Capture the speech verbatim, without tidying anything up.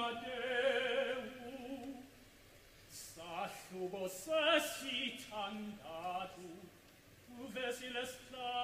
Sa subo se si tangatu, tu vesi l'estate